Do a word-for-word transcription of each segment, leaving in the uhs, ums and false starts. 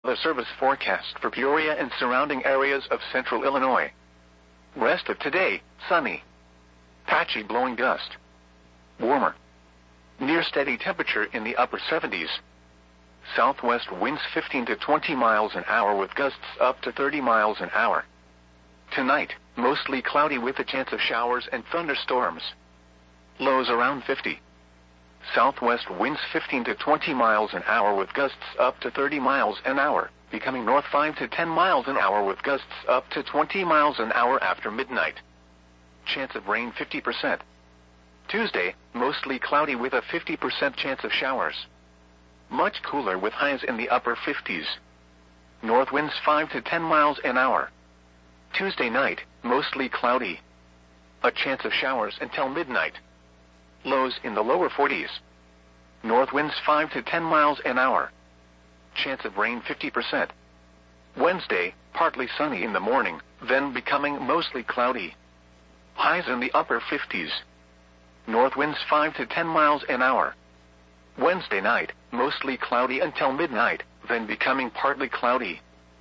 The service forecast for Peoria and surrounding areas of central Illinois. Rest of today, sunny. Patchy blowing dust. Warmer. Near steady temperature in the upper seventies. Southwest winds fifteen to twenty miles an hour with gusts up to thirty miles an hour. Tonight, mostly cloudy with a chance of showers and thunderstorms. Lows around fifty. Southwest winds fifteen to twenty miles an hour with gusts up to thirty miles an hour, becoming north five to ten miles an hour with gusts up to twenty miles an hour after midnight. Chance of rain fifty percent. Tuesday, mostly cloudy with a fifty percent chance of showers. Much cooler with highs in the upper fifties. North winds five to ten miles an hour. Tuesday night, mostly cloudy. A chance of showers until midnight. Lows in the lower forties. North winds five to ten miles an hour. Chance of rain fifty percent. Wednesday, partly sunny in the morning, then becoming mostly cloudy. Highs in the upper fifties. North winds five to ten miles an hour. Wednesday night, mostly cloudy until midnight, then becoming partly cloudy.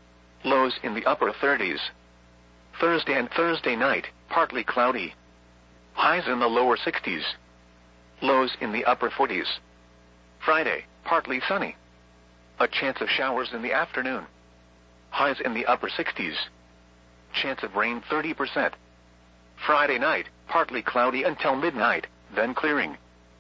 Lows in the upper thirties. Thursday and Thursday night, partly cloudy. Highs in the lower sixties. Lows in the upper forties. Friday, partly sunny. A chance of showers in the afternoon. Highs in the upper sixties. Chance of rain thirty percent. Friday night, partly cloudy until midnight, then clearing.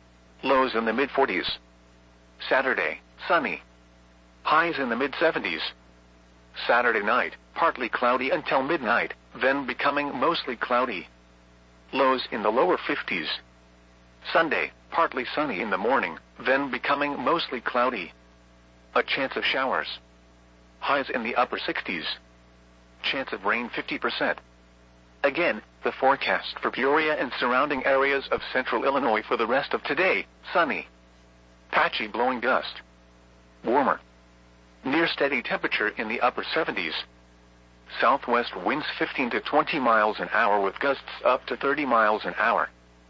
Lows in the mid forties. Saturday, sunny. Highs in the mid seventies. Saturday night, partly cloudy until midnight, then becoming mostly cloudy. Lows in the lower fifties. Sunday, partly sunny in the morning, then becoming mostly cloudy. A chance of showers. Highs in the upper sixties. Chance of rain fifty percent. Again, the forecast for Peoria and surrounding areas of central Illinois for the rest of today, sunny. Patchy blowing dust. Warmer. Near steady temperature in the upper seventies. Southwest winds fifteen to twenty miles an hour with gusts up to thirty miles an hour.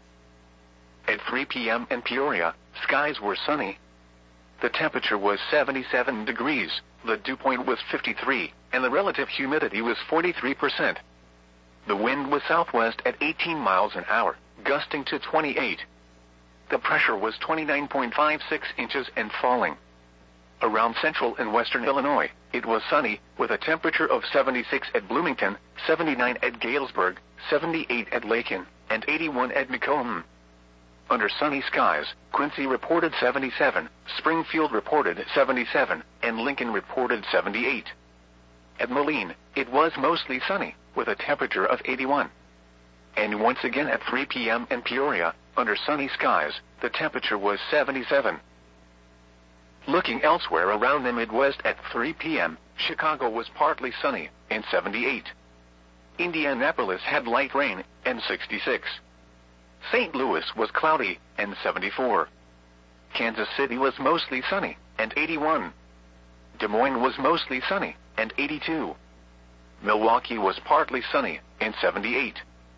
At three p m in Peoria, skies were sunny. The temperature was seventy-seven degrees, the dew point was fifty-three, and the relative humidity was forty-three percent. The wind was southwest at eighteen miles an hour, gusting to twenty-eight. The pressure was twenty-nine point five six inches and falling. Around central and western Illinois, it was sunny, with a temperature of seventy-six at Bloomington, seventy-nine at Galesburg, seventy-eight at Lakin, and eighty-one at Macomb. Under sunny skies, Quincy reported seventy-seven, Springfield reported seventy-seven, and Lincoln reported seventy-eight. At Moline, it was mostly sunny, with a temperature of eighty-one. And once again at three p m in Peoria, under sunny skies, the temperature was seventy-seven. Looking elsewhere around the Midwest at three p m, Chicago was partly sunny, and seventy-eight. Indianapolis had light rain, and sixty-six. Saint Louis was cloudy, and seventy-four. Kansas City was mostly sunny, and eighty-one. Des Moines was mostly sunny, and eighty-two. Milwaukee was partly sunny, and seventy-eight.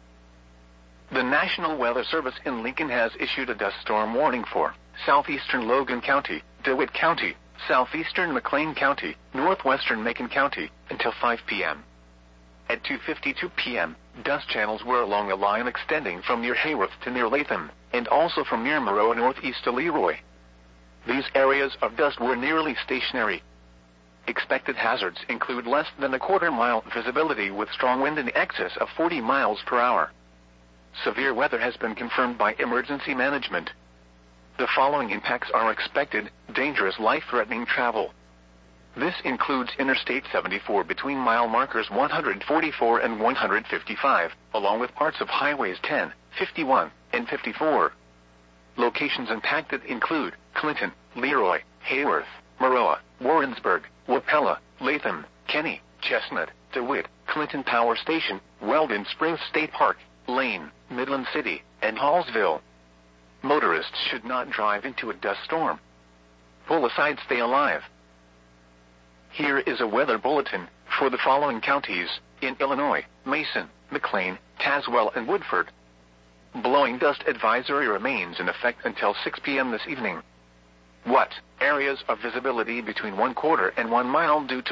The National Weather Service in Lincoln has issued a dust storm warning for southeastern Logan County, DeWitt County, southeastern McLean County, northwestern Macon County, until five p m At two fifty-two p m, dust channels were along a line extending from near Hayworth to near Latham, and also from near Moreau northeast to Leroy. These areas of dust were nearly stationary. Expected hazards include less than a quarter mile visibility with strong wind in excess of forty miles per hour. Severe weather has been confirmed by emergency management. The following impacts are expected: dangerous life-threatening travel. This includes Interstate seventy-four between mile markers one hundred forty-four and one hundred fifty-five, along with parts of highways ten, fifty-one, and fifty-four. Locations impacted include Clinton, Leroy, Hayworth, Maroa, Warrensburg, Wapella, Latham, Kenny, Chestnut, DeWitt, Clinton Power Station, Weldon Springs State Park, Lane, Midland City, and Hallsville. Motorists should not drive into a dust storm. Pull aside, stay alive. Here is a weather bulletin for the following counties in Illinois: Mason, McLean, Tazewell, and Woodford. Blowing dust advisory remains in effect until six p m this evening. What? Areas of visibility between one quarter and one mile due to